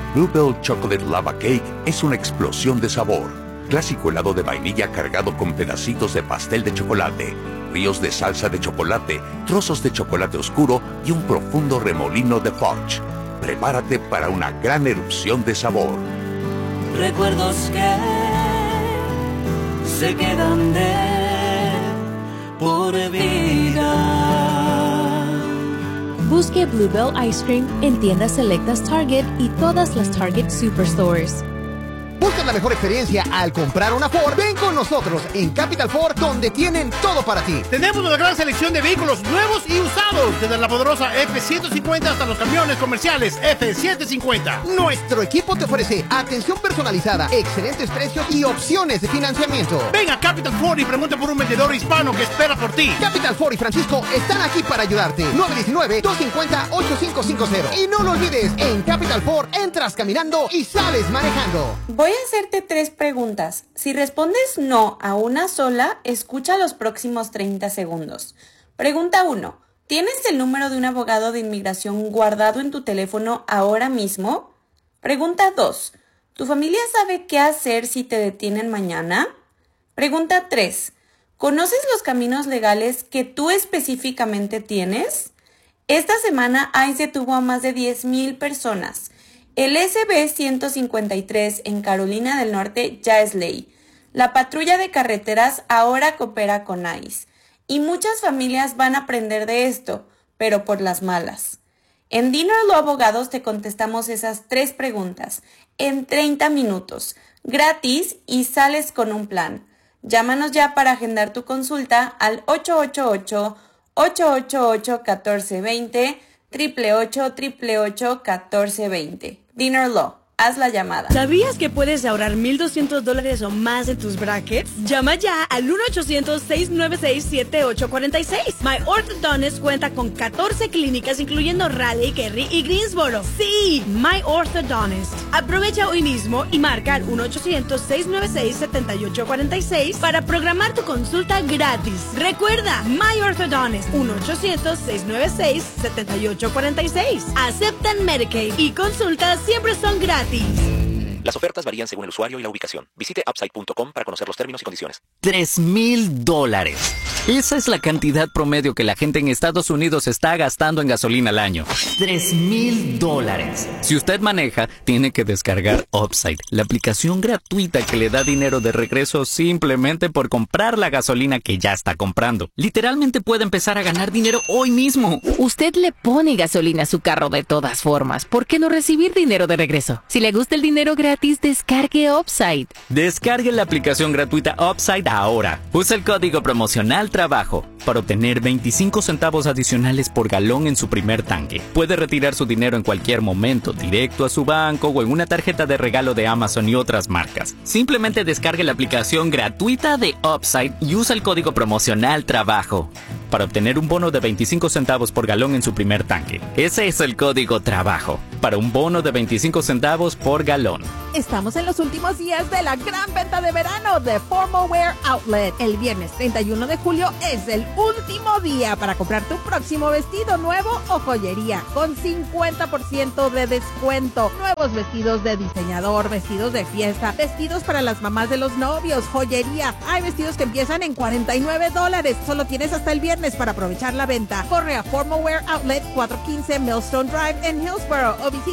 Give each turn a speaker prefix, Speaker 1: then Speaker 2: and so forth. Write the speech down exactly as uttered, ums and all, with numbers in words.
Speaker 1: Bluebell Chocolate Lava Cake es una explosión de sabor. Clásico helado de vainilla cargado con pedacitos de pastel de chocolate, ríos de salsa de chocolate, trozos de chocolate oscuro y un profundo remolino de fudge. Prepárate para una gran erupción de sabor.
Speaker 2: Recuerdos que se quedan de por vida.
Speaker 3: Busque Bluebell Ice Cream en tiendas selectas Target y todas las Target Superstores.
Speaker 4: ¿Buscas la mejor experiencia al comprar una Ford? Ven con nosotros en Capital Ford, donde tienen todo para ti.
Speaker 5: Tenemos una gran selección de vehículos nuevos y usados, desde la poderosa F ciento cincuenta hasta los camiones comerciales F setecientos cincuenta.
Speaker 4: Nuestro equipo te ofrece atención personalizada, excelentes precios y opciones de financiamiento.
Speaker 5: Ven a Capital Ford y pregunta por un vendedor hispano que espera por ti.
Speaker 4: Capital Ford y Francisco están aquí para ayudarte. nueve uno nueve, dos cinco cero, ocho cinco cinco cero. Y no lo olvides, en Capital Ford entras caminando y sales manejando.
Speaker 6: Voy a hacerte tres preguntas. Si respondes no a una sola, escucha los próximos treinta segundos. Pregunta uno. ¿Tienes el número de un abogado de inmigración guardado en tu teléfono ahora mismo? Pregunta dos. ¿Tu familia sabe qué hacer si te detienen mañana? Pregunta tres. ¿Conoces los caminos legales que tú específicamente tienes? Esta semana ICE detuvo a más de diez mil personas. El S B ciento cincuenta y tres en Carolina del Norte ya es ley. La patrulla de carreteras ahora coopera con ICE. Y muchas familias van a aprender de esto, pero por las malas. En Dinner Law Abogados te contestamos esas tres preguntas en treinta minutos, gratis y sales con un plan. Llámanos ya para agendar tu consulta al ocho ocho ocho, ocho ocho ocho, uno cuatro dos cero, ocho ocho ocho, ocho ocho ocho, uno cuatro dos cero. Dinner Law. Haz la llamada.
Speaker 7: ¿Sabías que puedes ahorrar mil doscientos dólares o más en tus brackets? Llama ya al uno ochocientos, seis nueve seis, siete ocho cuatro seis. My Orthodontist cuenta con catorce clínicas incluyendo Raleigh, Kerry y Greensboro. Sí, My Orthodontist. Aprovecha hoy mismo y marca al uno ochocientos, seis nueve seis, siete ocho cuatro seis para programar tu consulta gratis. Recuerda, My Orthodontist. uno ochocientos, seis nueve seis, siete ocho cuatro seis. Aceptan Medicaid y consultas siempre son gratis.
Speaker 8: Las ofertas varían según el usuario y la ubicación. Visite upside punto com para conocer los términos y condiciones.
Speaker 9: Tres mil dólares. Esa es la cantidad promedio que la gente en Estados Unidos está gastando en gasolina al año. Tres mil dólares. Si usted maneja, tiene que descargar Upside, la aplicación gratuita que le da dinero de regreso simplemente por comprar la gasolina que ya está comprando. Literalmente puede empezar a ganar dinero hoy mismo.
Speaker 10: Usted le pone gasolina a su carro de todas formas. ¿Por qué no recibir dinero de regreso? Si le gusta el dinero gratis, descargue Upside.
Speaker 9: Descargue la aplicación gratuita Upside ahora. Usa el código promocional trabajo para obtener veinticinco centavos adicionales por galón en su primer tanque. Puede retirar su dinero en cualquier momento, directo a su banco o en una tarjeta de regalo de Amazon y otras marcas. Simplemente descargue la aplicación gratuita de Upside y usa el código promocional trabajo para obtener un bono de veinticinco centavos por galón en su primer tanque. Ese es el código trabajo para un bono de veinticinco centavos por galón.
Speaker 11: Estamos en los últimos días de la gran venta de verano de Formal Wear Outlet. El viernes treinta y uno de julio es el último día para comprar tu próximo vestido nuevo o joyería con cincuenta por ciento de descuento. Nuevos vestidos de diseñador, vestidos de fiesta, vestidos para las mamás de los novios, joyería. Hay vestidos que empiezan en cuarenta y nueve dólares. Solo tienes hasta el viernes para aprovechar la venta. Corre a Formal Wear Outlet, cuatrocientos quince Millstone Drive en Hillsboro o visita